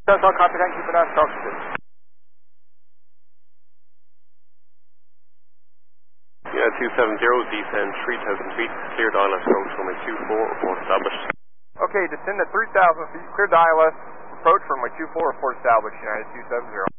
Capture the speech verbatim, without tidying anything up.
That's all, copy that, keep it out, talk to this. Yeah, two seven zero, descend three thousand feet, clear dial S approach runway two four, report established. Okay, descend at three thousand feet, clear dial S, approach runway two four, report established, United two seven zero.